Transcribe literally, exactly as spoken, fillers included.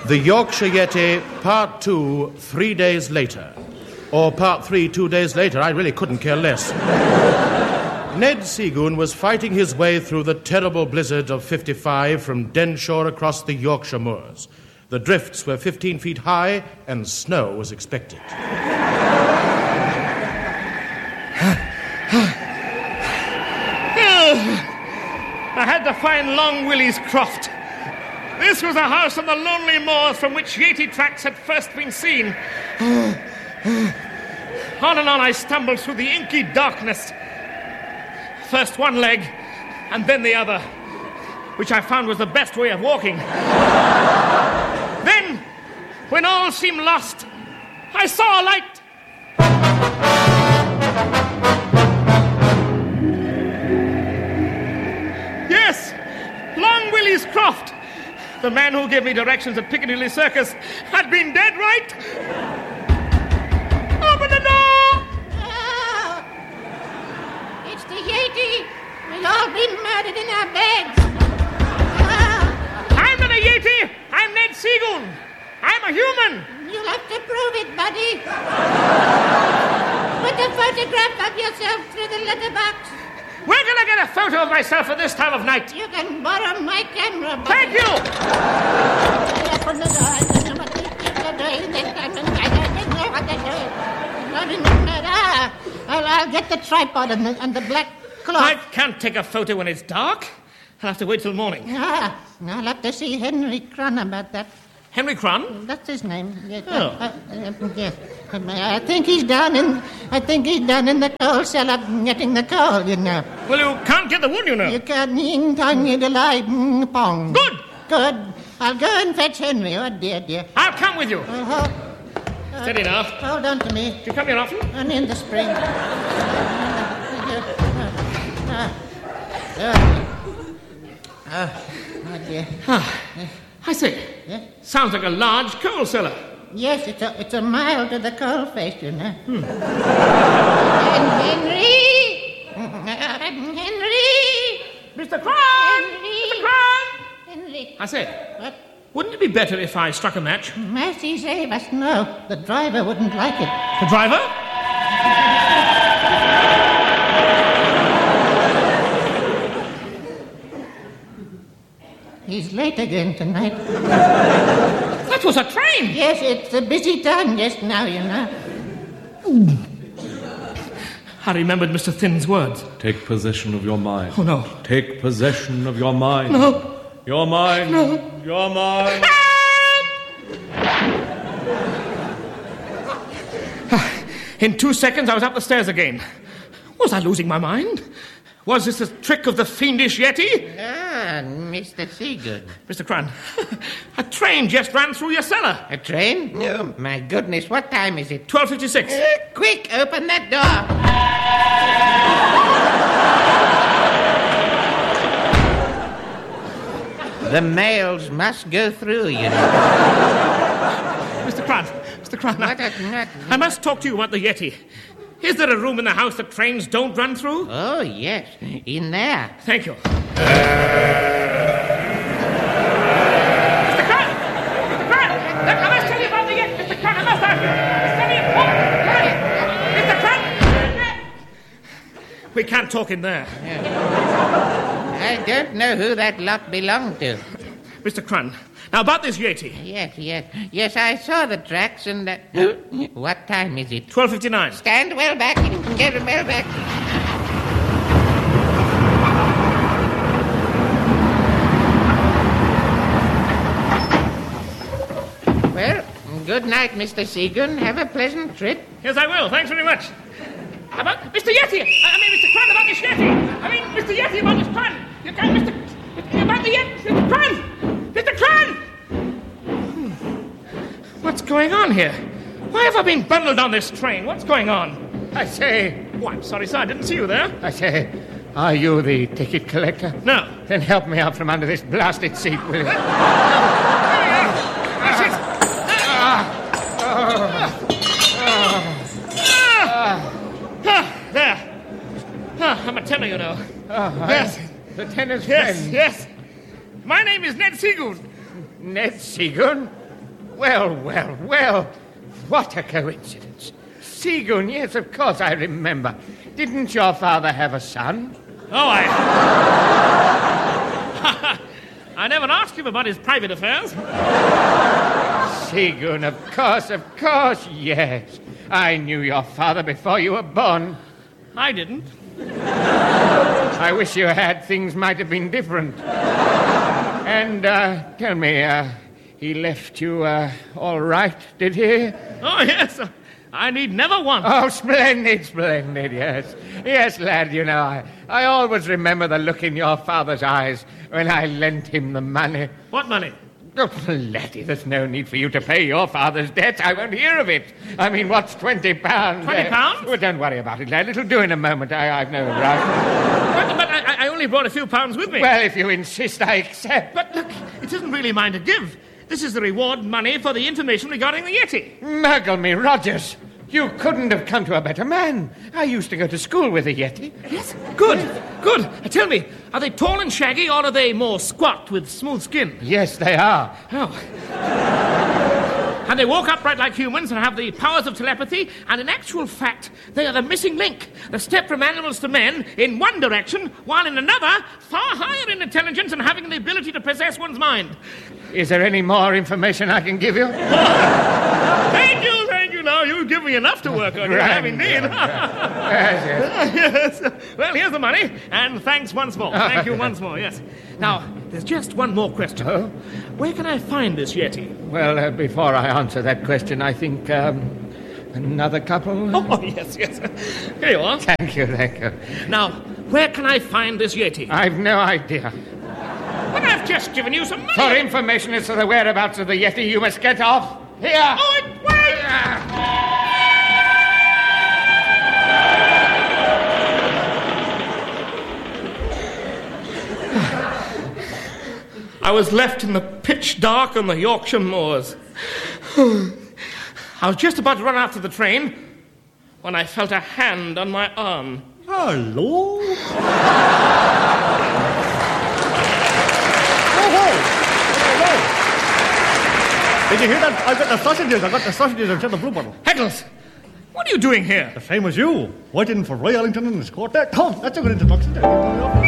The Yorkshire Yeti, Part two, three days later. Or Part three, two days later. I really couldn't care less. Ned Seagoon was fighting his way through the terrible blizzard of fifty-five from Denshore across the Yorkshire moors. The drifts were fifteen feet high, and snow was expected. I had to find Long Willie's Croft. This was a house on the lonely moors from which Yeti tracks had first been seen. On and on I stumbled through the inky darkness. First one leg, and then the other, which I found was the best way of walking. Then, when all seemed lost, I saw a light. Yes, Long Willie's Croft. The man who gave me directions at Piccadilly Circus had been dead, right? Open the door! Oh, it's the Yeti. We'll all be murdered in our beds. Oh. I'm not a Yeti. I'm Ned Seagoon. I'm a human. You'll have to prove it, buddy. Put a photograph of yourself through the letterbox. Where can I get a photo of myself at this time of night? You can borrow my camera, buddy. Thank you! Open the door. I'll, I'll get the tripod and the, and the black cloth. I can't take a photo when it's dark. I'll have to wait till morning. Ah, I'll have to see Henry Crun about that. Henry Crun? That's his name. Yes. Oh. Uh, uh, yes. I think he's down in. I think he's down in the coal cellar getting the coal. You know. Well, you can't get the wood, you know. You can't. Ning tong you delay pong. Good. Good. I'll go and fetch Henry. Oh dear, dear. I'll come with you. Uh, hold, uh, Steady now. Hold on to me. Do you come here often? And in the spring. uh, uh, uh, uh, oh dear. I say. Yeah? Sounds like a large coal cellar. Yes, it's a it's a mile to the coal face, you know. Hmm. And Henry! Henry! Mister Crun! Henry! Mister Crun! Henry! I say, What? wouldn't it be better if I struck a match? Mercy save us, no. The driver wouldn't like it. The driver? He's late again tonight. That was a train! Yes, it's a busy time just now, you know. I remembered Mister Thin's words. Take possession of your mind. Oh, no. Take possession of your mind. No. Your mind. No. Your mind. In two seconds, I was up the stairs again. Was I losing my mind? Was this a trick of the fiendish Yeti? Ah, Mister Seagoon. Mister Crun, a train just ran through your cellar. A train? Oh, my goodness, what time is it? twelve fifty-six. Uh, quick, open that door. The mails must go through, you know. Mister Crun, Mister Crun, What a nut. I must talk to you about the Yeti. Is there a room in the house that trains don't run through? Oh, yes, in there. Thank you. Mister Crun! Mister Crun! Look, I must tell you about the Yeti, Mister Crun. I must ask you. It's very important. Mister Crun! We can't talk in there. I don't know who that lot belonged to. Mister Crun, now about this Yeti. Yes, yes. Yes, I saw the tracks and that... What time is it? twelve fifty-nine. Stand well back. Get well back. Well, good night, Mister Seagoon. Have a pleasant trip. Yes, I will. Thanks very much. About Mister Yeti. I mean, Mister Crun, about this Yeti. I mean, Mister Yeti, about this Crun. You can't, Mister... About the Yeti. Mister Crun. Mister Crun! Hmm. What's going on here? Why have I been bundled on this train? What's going on? I say... Oh, I'm sorry, sir. I didn't see you there. I say... Are you the ticket collector? No. Then help me out from under this blasted seat, will you? That's it. Ah, there. Ah, I'm a tenor, you know. Oh, Yes. The tenor's Yes, friend. yes. My name is Ned Seagoon. Ned Seagoon? Well, well, well. What a coincidence. Seagoon, yes, of course I remember. Didn't your father have a son? Oh, I... I never asked him about his private affairs. Seagoon, of course, of course, yes. I knew your father before you were born. I didn't. I wish you had. Things might have been different. And, uh, tell me, uh, he left you, uh, all right, did he? Oh, yes. I need never want. Oh, splendid, splendid, yes. Yes, lad, you know, I, I always remember the look in your father's eyes when I lent him the money. What money? Oh, laddie, there's no need for you to pay your father's debts. I won't hear of it. I mean, what's twenty pounds? Twenty pounds? Well, don't worry about it, lad. It'll do in a moment. I, I've no rush. But, but I, I only brought a few pounds with me. Well, if you insist, I accept. But look, it isn't really mine to give. This is the reward money for the information regarding the Yeti. Muggle me, Rogers. You couldn't have come to a better man. I used to go to school with a Yeti. Yes? Good, good. Uh, tell me, are they tall and shaggy, or are they more squat with smooth skin? Yes, they are. Oh. And they walk upright like humans and have the powers of telepathy, and in actual fact, they are the missing link, the step from animals to men in one direction, while in another, far higher in intelligence and having the ability to possess one's mind. Is there any more information I can give you? Thank you, thank you. Now, you've given me enough to work on. You have indeed. Yes, yes. Yes. Well, here's the money, and thanks once more. Thank you once more, yes. Now, there's just one more question. Oh? Where can I find this Yeti? Well, uh, before I answer that question, I think, um, another couple? Oh, yes, yes. Here you are. Thank you, thank you. Now, where can I find this Yeti? I've no idea. But I've just given you some money. For information as to the whereabouts of the Yeti, you must get off. Here! Oh, wait! I was left in the pitch dark on the Yorkshire moors. I was just about to run after the train when I felt a hand on my arm. Hello? Did you hear that? I've got the sausages. I've got the sausages inside the blue bottle. Heckles, what are you doing here? The same as you. Waiting for Roy Ellington and his quartet. Oh, that's a good introduction.